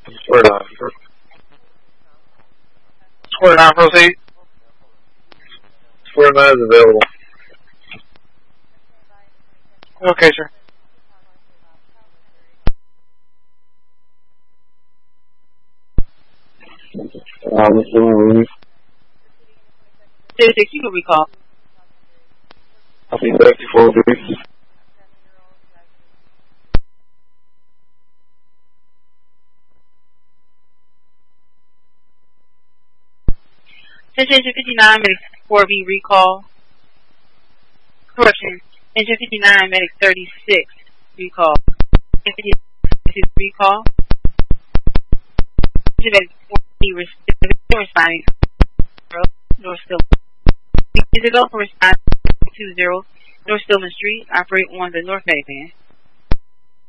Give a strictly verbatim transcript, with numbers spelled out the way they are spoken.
Swear to God. Swear to God, proceed. Swear to God is available. Okay, sir. Uh, Mister Louis. Six, you can recall. I'll be back before this. Engine fifty-nine, medic four B recall. Correction. Engine fifty-nine, medic thirty-six recall. Engine fifty-six recall. Engine medic four B responding. North Stillman. Is it open response two zero North Stillman Street? Operate on the North Medic van.